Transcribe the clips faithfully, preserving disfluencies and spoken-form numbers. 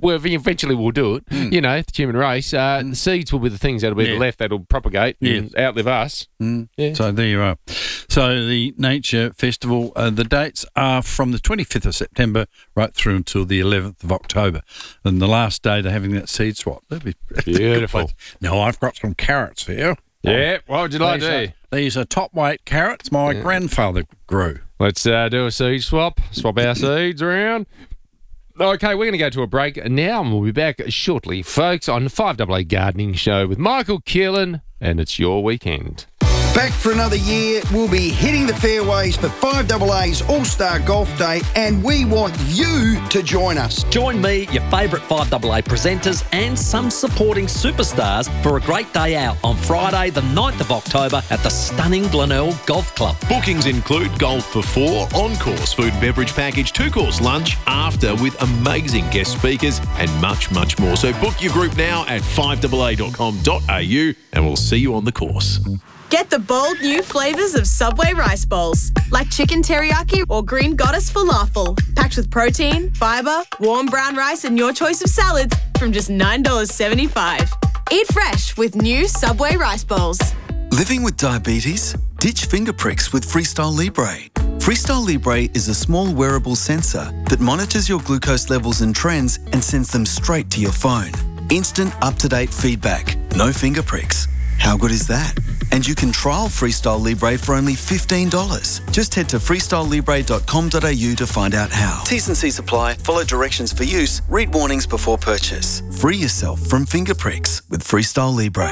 well, eventually we'll do it. Mm. You know, the human race. Uh, mm. The seeds will be the things that'll be yeah. left that'll propagate yeah. and outlive us. Mm. Yeah. So there you are. So the Nature Festival, uh, the dates are from the twenty-fifth of September right through until the eleventh of October. And the last day they're having that seed swap. That'd be beautiful. Now, I've got some carrots here. Yeah, what would you like these to do? Are, these are top weight carrots my yeah. grandfather grew. Let's uh, do a seed swap, swap our seeds around. Okay, we're going to go to a break now, and we'll be back shortly, folks, on the five A A Gardening Show with Michael Keelan, and it's your weekend. Back for another year, we'll be hitting the fairways for five A A's All-Star Golf Day, and we want you to join us. Join me, your favourite five A A presenters and some supporting superstars for a great day out on Friday the ninth of October at the stunning Glenelg Golf Club. Bookings include golf for four, on-course food and beverage package, two-course lunch, after with amazing guest speakers and much, much more. So book your group now at five A A dot com dot a u and we'll see you on the course. Get the bold new flavours of Subway rice bowls, like chicken teriyaki or green goddess falafel, packed with protein, fibre, warm brown rice and your choice of salads from just nine dollars seventy-five. Eat fresh with new Subway rice bowls. Living with diabetes? Ditch finger pricks with Freestyle Libre. Freestyle Libre is a small wearable sensor that monitors your glucose levels and trends and sends them straight to your phone. Instant up-to-date feedback, no finger pricks. How good is that? And you can trial Freestyle Libre for only fifteen dollars. Just head to freestyle libre dot com dot a u to find out how. T's and C's apply. Follow directions for use. Read warnings before purchase. Free yourself from finger pricks with Freestyle Libre.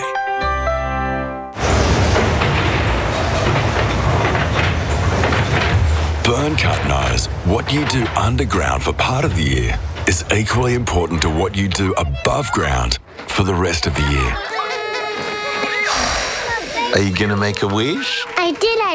Burncut knows what you do underground for part of the year is equally important to what you do above ground for the rest of the year. Are you going to make a wish? I did, I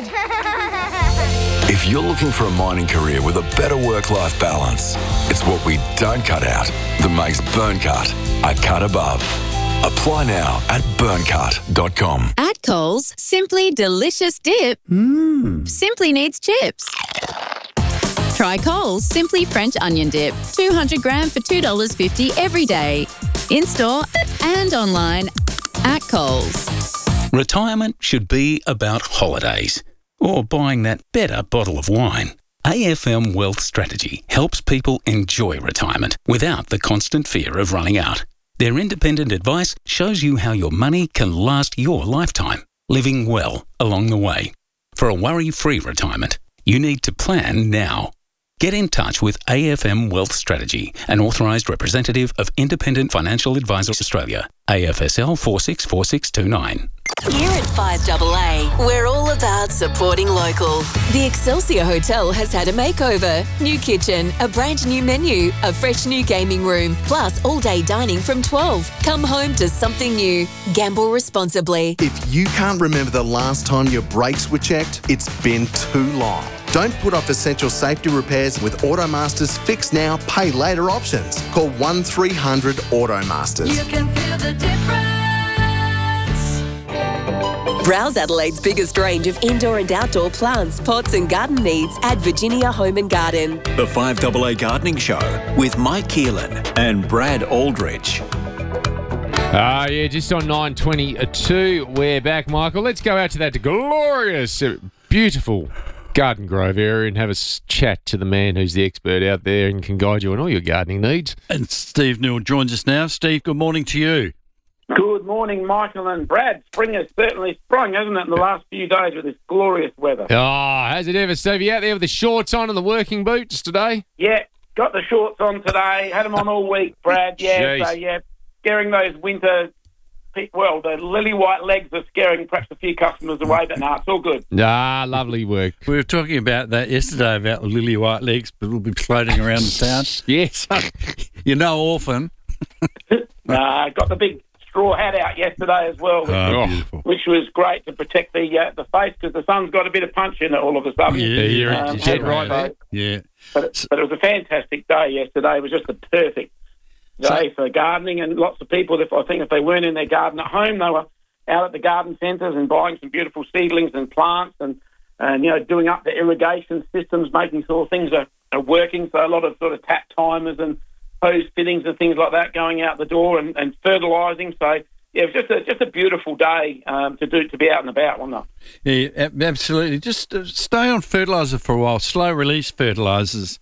did. If you're looking for a mining career with a better work-life balance, it's what we don't cut out that makes Burncut a cut above. Apply now at burncut dot com. At Coles, Simply Delicious Dip mm. simply needs chips. Try Coles Simply French Onion Dip, two hundred gram for two dollars fifty every day. In-store and online at Coles. Retirement should be about holidays or buying that better bottle of wine. A F M Wealth Strategy helps people enjoy retirement without the constant fear of running out. Their independent advice shows you how your money can last your lifetime, living well along the way. For a worry-free retirement, you need to plan now. Get in touch with A F M Wealth Strategy, an authorised representative of Independent Financial Advisors Australia, A F S L four six four six two nine. Here at five A A, we're all about supporting local. The Excelsior Hotel has had a makeover. New kitchen, a brand new menu, a fresh new gaming room, plus all-day dining from twelve. Come home to something new. Gamble responsibly. If you can't remember the last time your brakes were checked, it's been too long. Don't put off essential safety repairs with Automaster's Fix Now, Pay Later options. Call one three hundred Automasters. You can feel the difference. Browse Adelaide's biggest range of indoor and outdoor plants, pots and garden needs at Virginia Home and Garden. The five A A Gardening Show with Mike Keelan and Brad Aldrich. Ah, uh, yeah, just on nine twenty-two, we're back, Michael. Let's go out to that glorious, beautiful Garden Grove area and have a chat to the man who's the expert out there and can guide you on all your gardening needs. And Steve Newell joins us now. Steve, good morning to you. Good morning, Michael and Brad. Spring has certainly sprung, hasn't it, in the last few days with this glorious weather. Oh, has it ever, Steve? You out there with the shorts on and the working boots today? Yeah, got the shorts on today. Had them on all week, Brad. Yeah, Jeez. so yeah, scaring those winter... Well, the lily white legs are scaring perhaps a few customers away, but no, it's all good. Ah, lovely work. We were talking about that yesterday, about the lily white legs, but we'll be floating around the town. Yes. You're no orphan. Nah, got the big straw hat out yesterday as well, which, oh, was, which was great to protect the uh, the face because the sun's got a bit of punch in it all of a sudden. Yeah, you're um, dead right there. Yeah. But, but it was a fantastic day yesterday. It was just the perfect day for gardening, and lots of people, if I think if they weren't in their garden at home, they were out at the garden centres and buying some beautiful seedlings and plants and, and you know, doing up the irrigation systems, making sure things are, are working. So a lot of sort of tap timers and hose fittings and things like that going out the door and, and fertilising. So, yeah, it was just a, just a beautiful day um, to do to be out and about, wasn't it? Yeah, absolutely. Just uh, stay on fertiliser for a while, slow release fertilisers.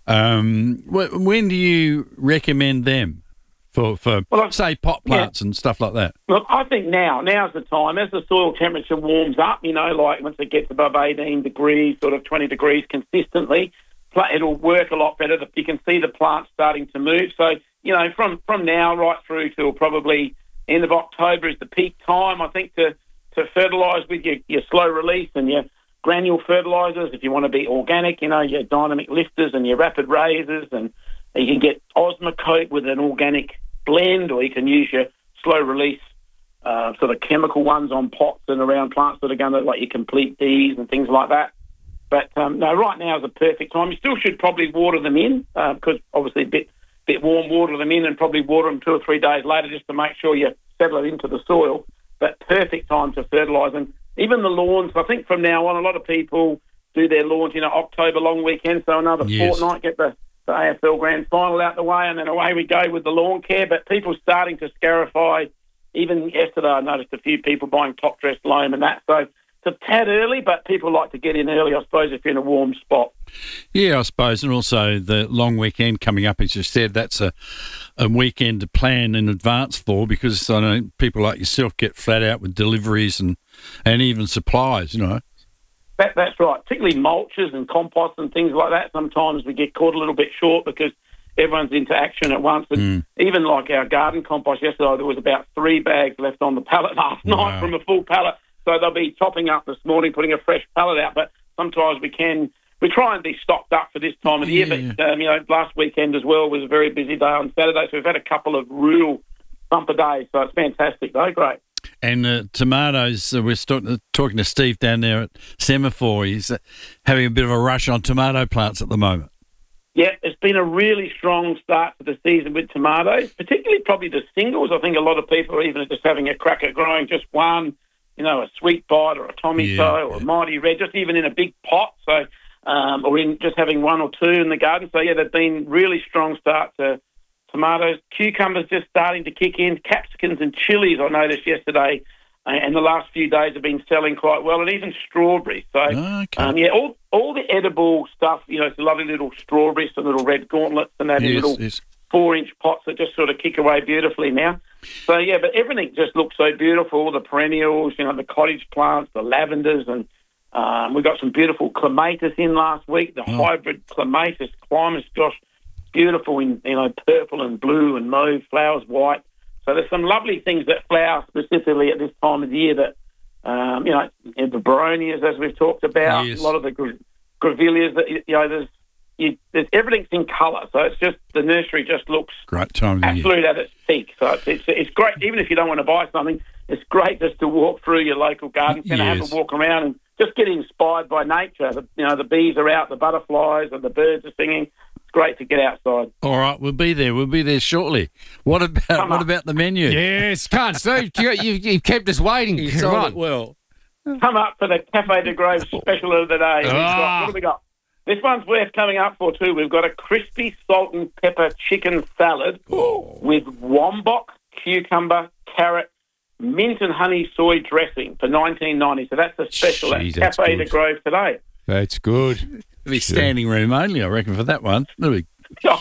Um, wh- when do you recommend them for, for well, say, pot plants yeah. and stuff like that? Look, I think now, now's the time. As the soil temperature warms up, you know, like once it gets above eighteen degrees, sort of twenty degrees consistently, it'll work a lot better. You can see the plants starting to move. So, you know, from, from now right through till probably end of October is the peak time, I think, to, to fertilise with your, your slow release and your granule fertilisers. If you want to be organic, you know, your dynamic lifters and your rapid raisers, and you can get Osmocote with an organic blend, or you can use your slow release uh, sort of chemical ones on pots and around plants that are going to, like your Complete D's and things like that. But, um, no, right now is a perfect time. You still should probably water them in uh, because obviously a bit bit warm, water them in and probably water them two or three days later just to make sure you settle it into the soil. But perfect time to fertilise. And even the lawns, I think from now on, a lot of people do their lawns in an October long weekend, so another yes. fortnight, get the, the A F L Grand Final out the way, and then away we go with the lawn care. But people starting to scarify. Even yesterday I noticed a few people buying top-dress loam and that. So it's a tad early, but people like to get in early, I suppose, if you're in a warm spot. Yeah, I suppose, and also the long weekend coming up, as you said, that's a, a weekend to plan in advance for, because I know people like yourself get flat out with deliveries and, and even supplies, you know. That, that's right, particularly mulches and compost and things like that. Sometimes we get caught a little bit short because everyone's into action at once. And mm. even like our garden compost yesterday, there was about three bags left on the pallet last wow. night from a full pallet. So they'll be topping up this morning, putting a fresh pallet out. But sometimes we can, we try and be stocked up for this time of the yeah. year. But, um, you know, last weekend as well was a very busy day on Saturday. So we've had a couple of real bumper days. So it's fantastic, though. Great. And uh, tomatoes, uh, we're st- talking to Steve down there at Semaphore. He's uh, having a bit of a rush on tomato plants at the moment. Yeah, it's been a really strong start to the season with tomatoes, particularly probably the singles. I think a lot of people are even just having a crack at growing just one, you know, a Sweet Bite or a Tommy yeah, So or yeah. a Mighty Red, just even in a big pot, so um, or in just having one or two in the garden. So, yeah, they've been really strong start to tomatoes. Cucumbers just starting to kick in. Capsicums and chilies, I noticed yesterday, uh, and the last few days have been selling quite well, and even strawberries. So, okay. um, yeah, all all the edible stuff, you know, it's lovely little strawberries, the little red gauntlets and that yes, in little yes. four-inch pots that just sort of kick away beautifully now. So, yeah, but everything just looks so beautiful, the perennials, you know, the cottage plants, the lavenders, and um, we got some beautiful clematis in last week, the oh. hybrid clematis, climbers, gosh, beautiful in, you know, purple and blue and mauve, flowers white. So there's some lovely things that flower specifically at this time of the year that, um, you know, the bronias, as we've talked about, yes. a lot of the gra- grevilleas, that, you know, there's, you, there's everything's in colour. So it's just, the nursery just looks great time of the absolute year. at its peak. So it's, it's, it's great, even if you don't want to buy something, it's great just to walk through your local garden centre, yes. have a walk around and just get inspired by nature. The, you know, the bees are out, the butterflies and the birds are singing. Great to get outside. All right, we'll be there. We'll be there shortly. What about Come what up. about the menu? Yes, can't Steve. You, you, you've kept us waiting. You Come sold on. it well. Come up for the Cafe de Grove special of the day. We've got, Ah. what have we got? This one's worth coming up for too. We've got a crispy salt and pepper chicken salad Oh. with wombok, cucumber, carrot, mint and honey soy dressing for nineteen ninety. So that's a special Jeez, at that's Cafe good. de Grove today. That's good. It'll be standing room only, I reckon, for that one. It'll be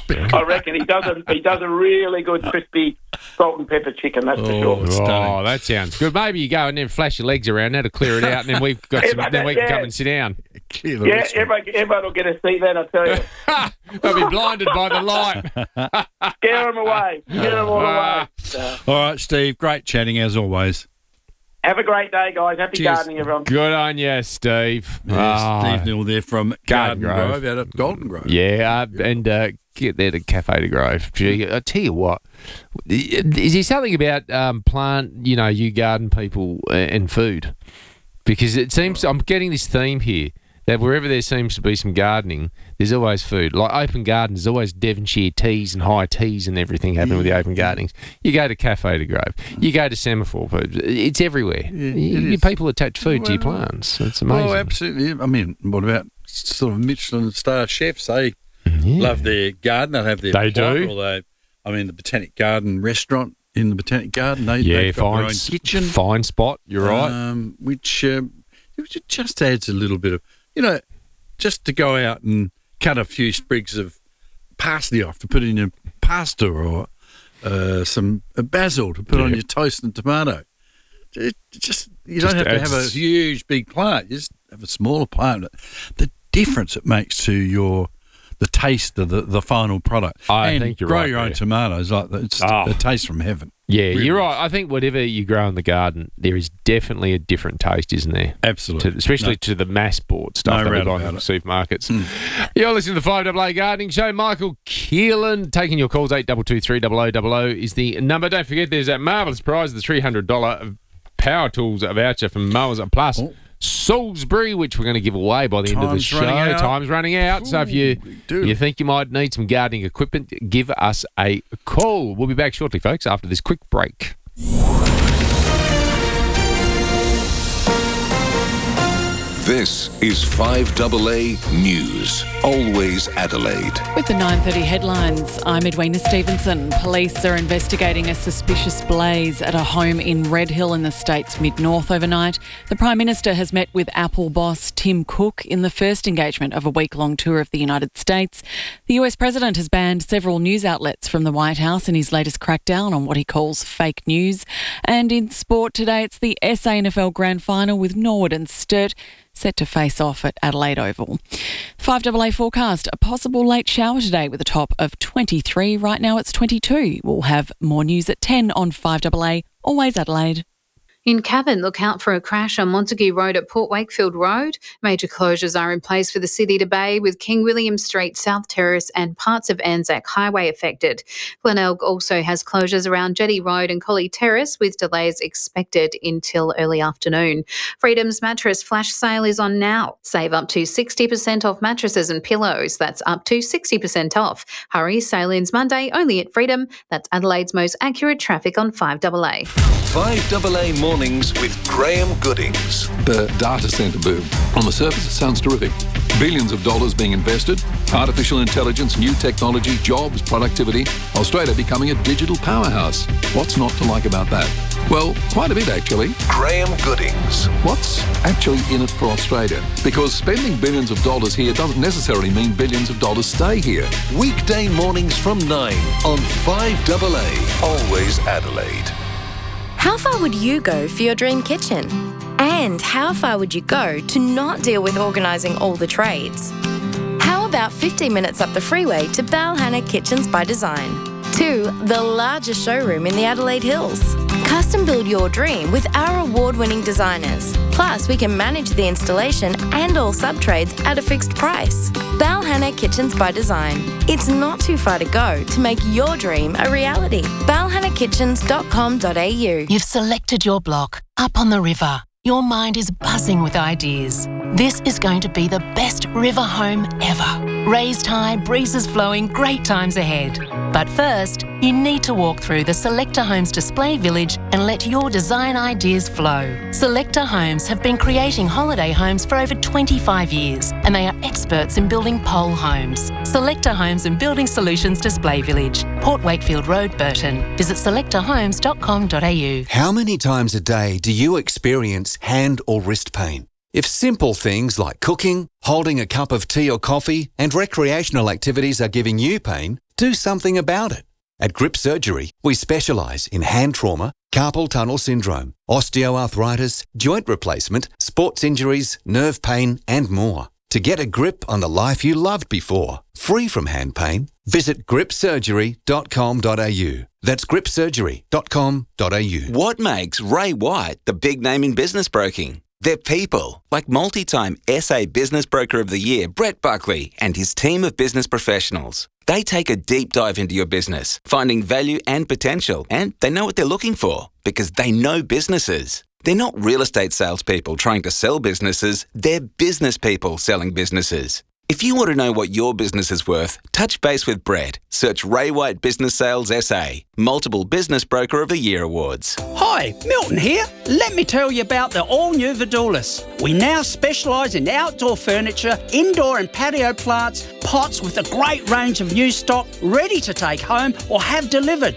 I reckon he does a he does a really good crispy salt and pepper chicken. That's for Oh, sure. stunning. Oh, that sounds good. Maybe you go and then flash your legs around. That'll clear it out, and then we've got some. Then we can Yeah. come and sit down. Clear the Yeah, rest of it. everybody, everybody will get a seat then, I tell you. They'll be blinded by the light. Scare them away. Scare them all away. All right, Steve, great chatting as always. Have a great day, guys. Happy Cheers. gardening, everyone. Good on you, Steve. There's Ah, Steve Neal there from Garden Garden Grove. Grove, out at Golden Grove. yeah, uh, and uh, get there to Cafe de Grove. Gee, I tell you what, is there something about um, plant, you know, you garden people uh, and food? Because it seems I'm getting this theme here that wherever there seems to be some gardening, there's always food. Like open gardens, there's always Devonshire teas and high teas and everything happening with the open gardenings. You go to Cafe de Grove, you go to Semaphore, it's everywhere. Yeah, it you, is. people attach food to your Well, plants. It's amazing. Oh, absolutely. I mean, what about sort of Michelin star chefs? They Yeah. love their garden. They have their They plot do. or they I mean, the Botanic Garden restaurant in the Botanic Garden, they, Yeah, they've got fine, their own s- kitchen. fine spot. You're right. Um, which um, it just adds a little bit of, you know, just to go out and cut a few sprigs of parsley off to put in your pasta, or uh, some uh, basil to put on Yeah. your toast and tomato. It just you Just don't have to have a adds- huge big plant. You just have a smaller plant. The difference it makes to your the taste of the, the final product. I and think you're grow right your own there. tomatoes like that. It's Oh. a taste from heaven. Yeah, Really you're is. right. I think whatever you grow in the garden, there is definitely a different taste, isn't there? Absolutely. To, especially No. to the mass bought stuff No that we doubt buy about from it. supermarkets. You're listening to the five A A Gardening Show. Michael Keelan taking your calls. eight two two three zero zero zero zero is the number. Don't forget, there's that marvellous prize, the three hundred dollars Power Tools voucher from Mowers Plus. Oh. Salisbury, which we're going to give away by the end of the Time's show. running out. Time's running out. So if you do. you think you might need some gardening equipment, give us a call. We'll be back shortly, folks, after this quick break. This is five A A News. Always Adelaide. With the nine thirty headlines, I'm Edwina Stevenson. Police are investigating a suspicious blaze at a home in Red Hill in the state's mid-north overnight. The Prime Minister has met with Apple boss Tim Cook in the first engagement of a week-long tour of the United States. The U S President has banned several news outlets from the White House in his latest crackdown on what he calls fake news. And in sport today, it's the S A N F L Grand Final with Norwood and Sturt set to face off at Adelaide Oval. five A A forecast, a possible late shower today with a top of twenty-three. Right now it's twenty-two. We'll have more news at ten on five A A. Always Adelaide. In Cavan, look out for a crash on Montague Road at Port Wakefield Road. Major closures are in place for the city to Bay, with King William Street, South Terrace and parts of Anzac Highway affected. Glenelg also has closures around Jetty Road and Collie Terrace, with delays expected until early afternoon. Freedom's mattress flash sale is on now. Save up to sixty percent off mattresses and pillows. That's up to sixty percent off. Hurry, sale ends Monday only at Freedom. That's Adelaide's most accurate traffic on five A A. five A A Mornings with Graham Goodings. The data centre boom. On the surface, it sounds terrific. Billions of dollars being invested, artificial intelligence, new technology, jobs, productivity, Australia becoming a digital powerhouse. What's not to like about that? Well, quite a bit actually. Graham Goodings. What's actually in it for Australia? Because spending billions of dollars here doesn't necessarily mean billions of dollars stay here. Weekday mornings from nine on five A A. Always Adelaide. How far would you go for your dream kitchen? And how far would you go to not deal with organising all the trades? How about fifteen minutes up the freeway to Balhanna Kitchens by Design? To the largest showroom in the Adelaide Hills. Custom build your dream with our award-winning designers. Plus, we can manage the installation and all sub-trades at a fixed price. Balhanna Kitchens by Design. It's not too far to go to make your dream a reality. balhanna kitchens dot com dot a u. You've selected your block up on the river. Your mind is buzzing with ideas. This is going to be the best river home ever. Raised high, breezes flowing, great times ahead. But first, you need to walk through the Selector Homes Display Village and let your design ideas flow. Selector Homes have been creating holiday homes for over twenty-five years, and they are experts in building pole homes. Selector Homes and Building Solutions Display Village, Port Wakefield Road, Burton. Visit selector homes dot com dot a u. How many times a day do you experience hand or wrist pain? If simple things like cooking, holding a cup of tea or coffee, and recreational activities are giving you pain, do something about it. At Grip Surgery, we specialise in hand trauma, carpal tunnel syndrome, osteoarthritis, joint replacement, sports injuries, nerve pain, and more. To get a grip on the life you loved before, free from hand pain, visit grip surgery dot com dot a u. That's grip surgery dot com dot a u. What makes Ray White the big name in business broking? They're people, like multi-time S A Business Broker of the Year, Brett Buckley, and his team of business professionals. They take a deep dive into your business, finding value and potential, and they know what they're looking for because they know businesses. They're not real estate salespeople trying to sell businesses, they're business people selling businesses. If you want to know what your business is worth, touch base with Brett. Search Ray White Business Sales S A. Multiple Business Broker of the Year awards. Hi, Milton here. Let me tell you about the all-new Vidulis. We now specialise in outdoor furniture, indoor and patio plants, pots with a great range of new stock ready to take home or have delivered.